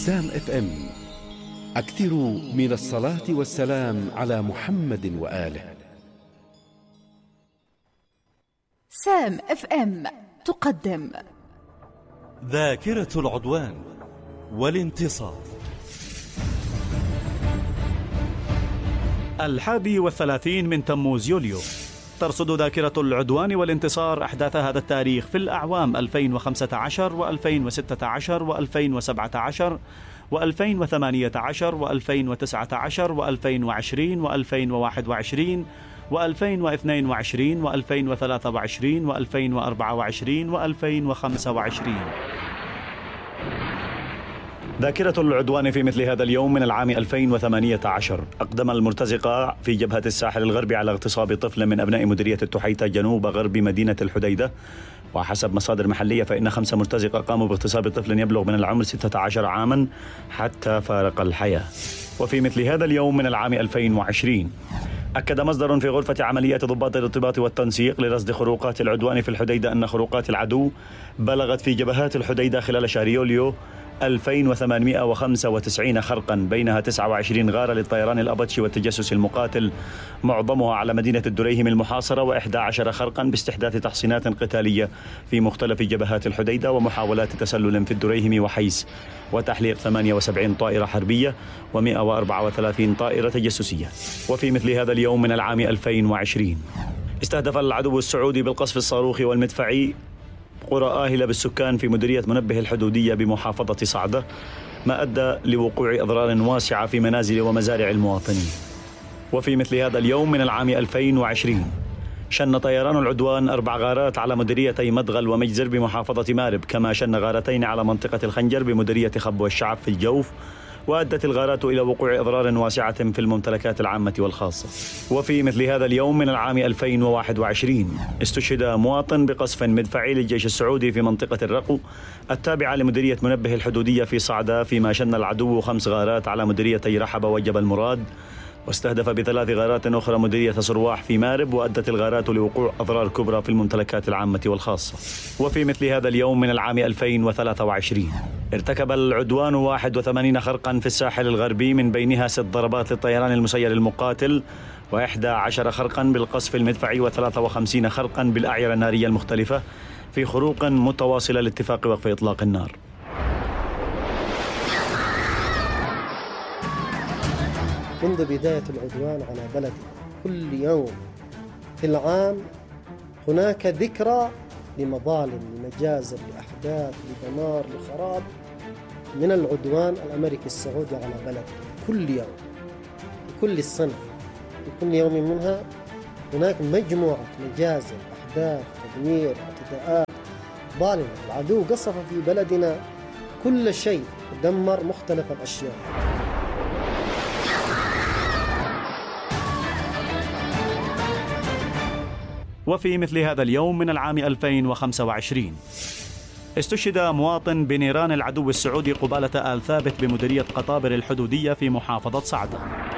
سام اف ام. أكثروا من الصلاة والسلام على محمد وآله. سام اف ام تقدم ذاكرة العدوان والانتصار. 31 من تموز يوليو ترصد ذاكرة العدوان والانتصار أحداث هذا التاريخ في الأعوام 2015 و2016 و2017 و2018 و2019 و2020 و2021 و2022 و2023 و2024 و2025. ذاكرة العدوان في مثل هذا اليوم من العام 2018 أقدم المرتزقة في جبهة الساحل الغربي على اغتصاب طفل من أبناء مديرية التحيتة جنوب غرب مدينة الحديدة. وحسب مصادر محلية فإن 5 مرتزقة قاموا باغتصاب طفل يبلغ من العمر 16 عاما حتى فارق الحياة. وفي مثل هذا اليوم من العام 2020 أكد مصدر في غرفة عمليات ضباط الارتباط والتنسيق لرصد خروقات العدوان في الحديدة أن خروقات العدو بلغت في جبهات الحديدة خلال شهر يوليو 2895 خرقا، بينها 29 غارة للطيران الأبطشي والتجسس المقاتل معظمها على مدينة الدريهم المحاصرة، و11 خرقا باستحداث تحصينات قتالية في مختلف جبهات الحديدة ومحاولات تسلل في الدريهم وحيس، وتحليق 78 طائرة حربية و134 طائرة تجسسية. وفي مثل هذا اليوم من العام 2020 استهدف العدو السعودي بالقصف الصاروخي والمدفعي قرى آهلة بالسكان في مديرية منبه الحدودية بمحافظة صعدة، ما أدى لوقوع أضرار واسعة في منازل ومزارع المواطنين. وفي مثل هذا اليوم من العام 2020 شن طيران العدوان 4 غارات على مديريتي مدغل ومجزر بمحافظة مارب، كما شن غارتين على منطقة الخنجر بمديرية خب والشعب في الجوف، وأدت الغارات إلى وقوع أضرار واسعة في الممتلكات العامة والخاصة. وفي مثل هذا اليوم من العام 2021 استشهد مواطن بقصف مدفعي للجيش السعودي في منطقة الرقو التابعة لمديرية منبه الحدودية في صعدة، فيما شن العدو 5 غارات على مديريتي رحبة وجبل مراد، واستهدف ب3 غارات أخرى مديرية صرواح في مارب، وأدت الغارات لوقوع أضرار كبرى في الممتلكات العامة والخاصة. وفي مثل هذا اليوم من العام 2023 ارتكب العدوان 81 خرقا في الساحل الغربي، من بينها 6 ضربات للطيران المسير المقاتل، و11 خرقا بالقصف المدفعي، و53 خرقا بالأعيرة النارية المختلفة في خروق متواصلة لاتفاق وقف إطلاق النار. منذ بداية العدوان على بلدي كل يوم في العام هناك ذكرى لمظالم، لمجازر، لأحداث، لدمار، لخراب من العدوان الأمريكي السعودي على بلدي. كل يوم في كل السنة في كل يوم منها هناك مجموعة مجازر، أحداث، تدمير، اعتداءات ظالمة. العدو قصف في بلدنا كل شيء، دمر مختلف الأشياء. وفي مثل هذا اليوم من العام 2025 استشهد مواطن بنيران العدو السعودي قبالة آل ثابت بمديرية قطابر الحدودية في محافظة صعدة.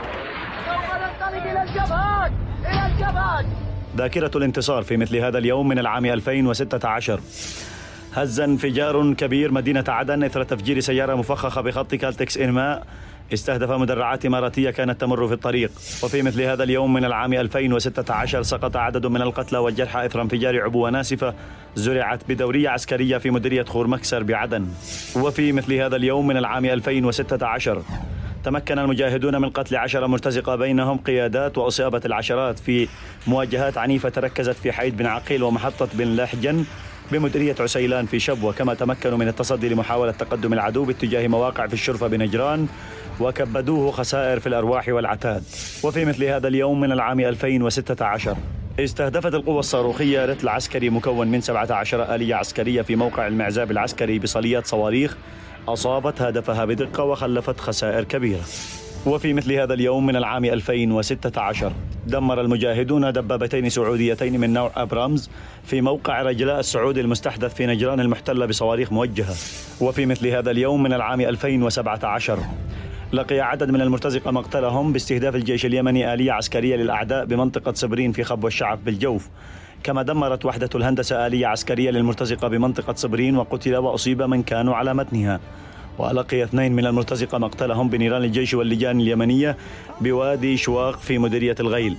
ذاكرة الانتصار في مثل هذا اليوم من العام 2016 هز انفجار كبير مدينة عدن إثر تفجير سيارة مفخخة بخط كالتكس إنماء استهدف مدرعات إماراتية كانت تمر في الطريق. وفي مثل هذا اليوم من العام 2016 سقط عدد من القتلى والجرحى إثر انفجار عبوة ناسفة زرعت بدورية عسكرية في مديرية خور مكسر بعدن. وفي مثل هذا اليوم من العام 2016 تمكن المجاهدون من قتل 10 مرتزقة بينهم قيادات وإصابة العشرات في مواجهات عنيفة تركزت في حيد بن عقيل ومحطة بن لحجن بمديرية عسيلان في شبوة، كما تمكنوا من التصدي لمحاولة تقدم العدو باتجاه مواقع في الشرفة بنجران وكبدوه خسائر في الأرواح والعتاد. وفي مثل هذا اليوم من العام 2016 استهدفت القوة الصاروخية رتل عسكري مكون من 17 آلية عسكرية في موقع المعزاب العسكري بصليات صواريخ أصابت هدفها بدقة وخلفت خسائر كبيرة. وفي مثل هذا اليوم من العام 2016 دمر المجاهدون دبابتين سعوديتين من نوع أبرامز في موقع رجلاء السعودي المستحدث في نجران المحتلة بصواريخ موجهة. وفي مثل هذا اليوم من العام 2017 لقي عدد من المرتزقة مقتلهم باستهداف الجيش اليمني آلية عسكرية للأعداء بمنطقة صبرين في خب والشعب بالجوف، كما دمرت وحدة الهندسة آلية عسكرية للمرتزقة بمنطقة صبرين وقتل وأصيب من كانوا على متنها. ولقي 2 من المرتزقة مقتلهم بنيران الجيش واللجان اليمنية بوادي شواق في مديرية الغيل.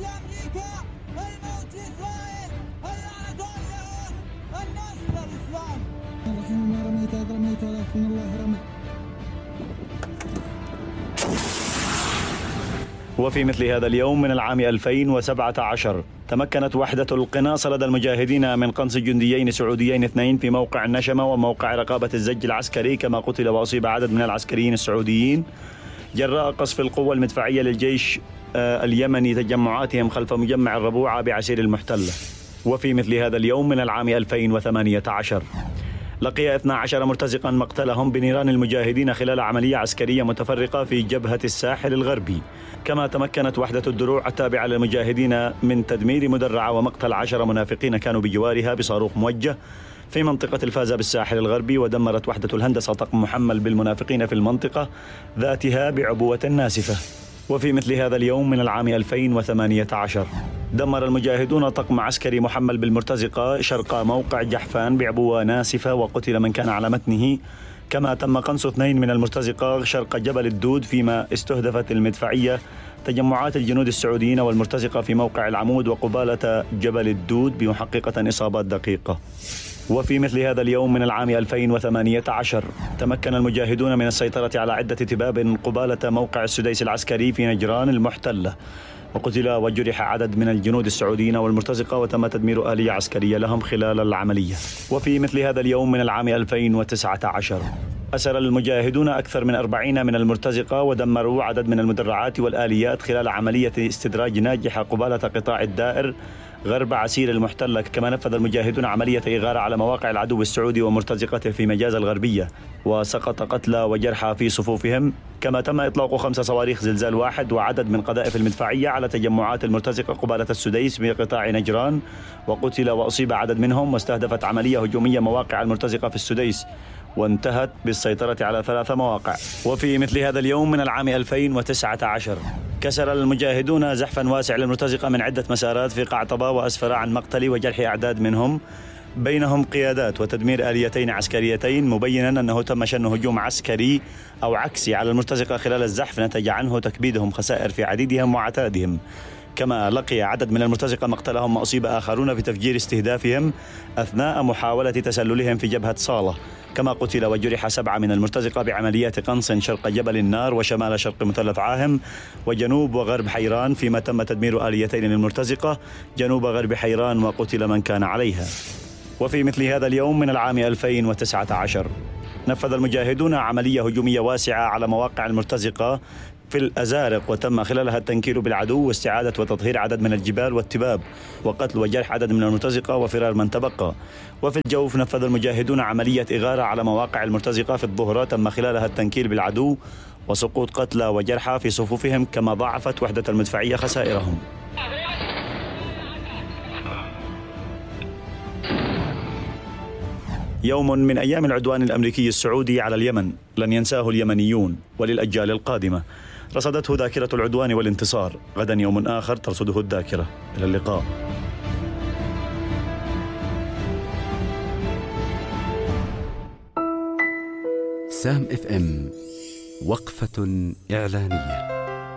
وفي مثل هذا اليوم من العام 2017 تمكنت وحدة القناص لدى المجاهدين من قنص جنديين سعوديين 2 في موقع النشمة وموقع رقابة الزج العسكري، كما قتل وأصيب عدد من العسكريين السعوديين جراء قصف القوة المدفعية للجيش اليمني تجمعاتهم خلف مجمع الربوعة بعسير المحتلة. وفي مثل هذا اليوم من العام 2018 لقي 12 مرتزقا مقتلهم بنيران المجاهدين خلال عملية عسكرية متفرقة في جبهة الساحل الغربي. كما تمكنت وحدة الدروع التابعة للمجاهدين من تدمير مدرعة ومقتل 10 منافقين كانوا بجوارها بصاروخ موجه في منطقة الفازة بالساحل الغربي. ودمرت وحدة الهندسة طقم محمل بالمنافقين في المنطقة ذاتها بعبوة ناسفة. وفي مثل هذا اليوم من العام 2018 دمر المجاهدون طقم عسكري محمل بالمرتزقة شرق موقع جحفان بعبوة ناسفة وقتل من كان على متنه. كما تم قنص 2 من المرتزقة شرق جبل الدود، فيما استهدفت المدفعية تجمعات الجنود السعوديين والمرتزقة في موقع العمود وقبالة جبل الدود بمحققة إصابات دقيقة. وفي مثل هذا اليوم من العام 2018 تمكن المجاهدون من السيطرة على عدة تباب قبالة موقع السديس العسكري في نجران المحتلة، وقتل وجرح عدد من الجنود السعوديين والمرتزقة وتم تدمير آلية عسكرية لهم خلال العملية. وفي مثل هذا اليوم من العام 2019 أسر المجاهدون أكثر من 40 من المرتزقة ودمروا عدد من المدرعات والآليات خلال عملية استدراج ناجحة قبالة قطاع الدائر غرب عسير المحتلة. كما نفذ المجاهدون عملية إغارة على مواقع العدو السعودي ومرتزقته في مجاز الغربية، وسقط قتلى وجرحى في صفوفهم. كما تم إطلاق 5 صواريخ زلزال 1 وعدد من قذائف المدفعية على تجمعات المرتزقة قبالة السديس بقطاع نجران، وقتل وأصيب عدد منهم. واستهدفت عملية هجومية مواقع المرتزقة في السديس وانتهت بالسيطرة على 3 مواقع. وفي مثل هذا اليوم من العام 2019 كسر المجاهدون زحفا واسع للمرتزقة من عدة مسارات في قعطبة وأسفر عن مقتل وجرح أعداد منهم، بينهم قيادات وتدمير آليتين عسكريتين، مبينا أنه تم شن هجوم عسكري أو عكسي على المرتزقة خلال الزحف نتج عنه تكبيدهم خسائر في عديدهم وعتادهم. كما لقي عدد من المرتزقة مقتلهم وأصيب آخرون بتفجير استهدافهم أثناء محاولة تسللهم في جبهة صالة. كما قتل وجرح 7 من المرتزقة بعمليات قنص شرق جبل النار وشمال شرق مثلث عاهم وجنوب وغرب حيران، فيما تم تدمير آليتين للمرتزقة جنوب غرب حيران وقتل من كان عليها. وفي مثل هذا اليوم من العام 2019 نفذ المجاهدون عملية هجومية واسعة على مواقع المرتزقة في الأزارق، وتم خلالها التنكيل بالعدو واستعادة وتطهير عدد من الجبال والتباب وقتل وجرح عدد من المرتزقة وفرار من تبقى. وفي الجوف نفذ المجاهدون عملية إغارة على مواقع المرتزقة في الظهرة، تم خلالها التنكيل بالعدو وسقوط قتلى وجرحى في صفوفهم، كما ضاعفت وحدة المدفعية خسائرهم. يوم من أيام العدوان الأمريكي السعودي على اليمن لن ينساه اليمنيون وللأجيال القادمة. رصدته ذاكرة العدوان والانتصار، غدا يوم آخر ترصده الذاكرة. إلى اللقاء. سام FM وقفة إعلانية.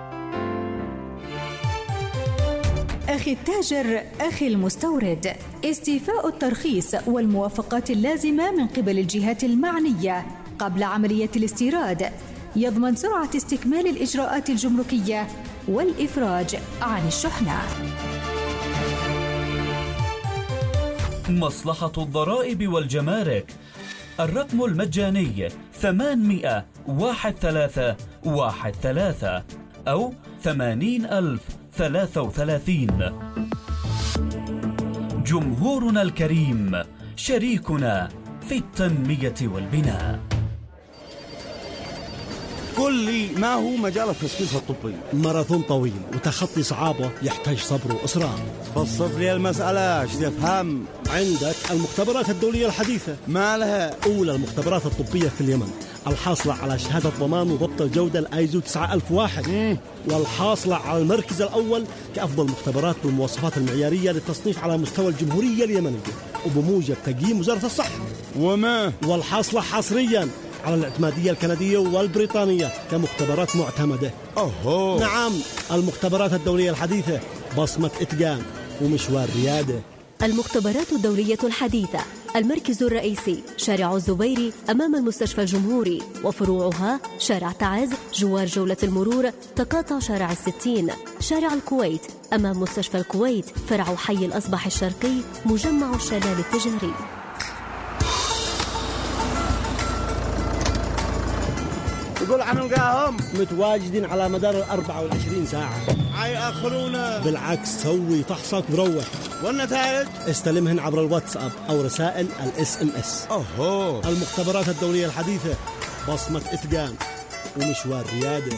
أخي التاجر، أخي المستورد، استيفاء الترخيص والموافقات اللازمة من قبل الجهات المعنية قبل عملية الاستيراد يضمن سرعة استكمال الإجراءات الجمركية والإفراج عن الشحنة. مصلحة الضرائب والجمارك، الرقم المجاني 800-1313 أو 80,033. جمهورنا الكريم شريكنا في التنمية والبناء. قل لي، ما هو مجال التثقيف الطبي؟ ماراثون طويل وتخطي صعابة يحتاج صبر وإصرار. بسط لي المسألة، ايش تفهم؟ عندك المختبرات الدولية الحديثة، ما لها؟ أولى المختبرات الطبية في اليمن، الحاصلة على شهادة ضمان وضبط الجودة الآيزو 9001، والحاصلة على المركز الأول كأفضل مختبرات بالمواصفات المعيارية للتصنيف على مستوى الجمهورية اليمنية وبموجب تقييم وزارة الصحة. وما؟ والحاصلة حصريا على الاعتمادية الكندية والبريطانية كمختبرات معتمدة. نعم، المختبرات الدولية الحديثة بصمة إتقان ومشوار ريادة. المختبرات الدولية الحديثة، المركز الرئيسي شارع الزبيري أمام المستشفى الجمهوري، وفروعها شارع تعز جوار جولة المرور تقاطع شارع الستين، شارع الكويت أمام مستشفى الكويت، فرع حي الأصبح الشرقي، مجمع الشلال التجاري. يقول عم نلقاهم متواجدين على مدار 24 ساعة. حيأخرونا. بالعكس، سوي فحصك وروح. والنتائج استلمهن عبر الواتساب أو رسائل الSMS. المختبرات الدولية الحديثة بصمة إتقان ومشوار ريادة.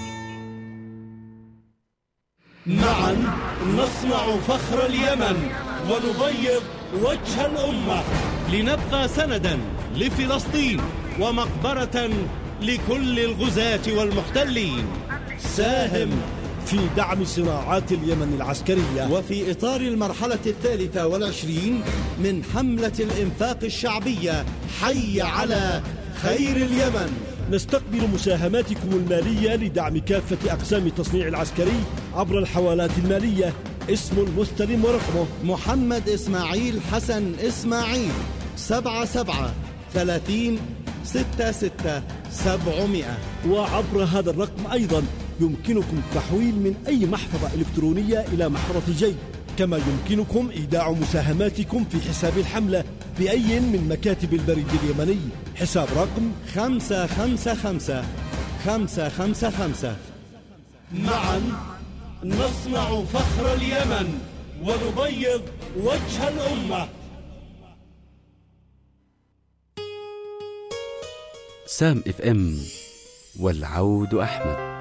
معا نصنع فخر اليمن ونبيض وجه الأمة، لنبقى سندا لفلسطين ومقبرة لكل الغزاة والمحتلين. ساهم في دعم صناعات اليمن العسكرية، وفي إطار المرحلة 23 من حملة الإنفاق الشعبية حي على خير اليمن. نستقبل مساهماتكم المالية لدعم كافة أقسام التصنيع العسكري عبر الحوالات المالية. اسم المستلم ورقمه محمد إسماعيل حسن إسماعيل 77 30 66 700. وعبر هذا الرقم أيضا يمكنكم التحويل من أي محفظة إلكترونية إلى محفظة جيب، كما يمكنكم إيداع مساهماتكم في حساب الحملة بأي من مكاتب البريد اليمني. حساب رقم 555 555. معا نصنع فخر اليمن ونبيض وجه الأمة. سام FM والعود أحمد.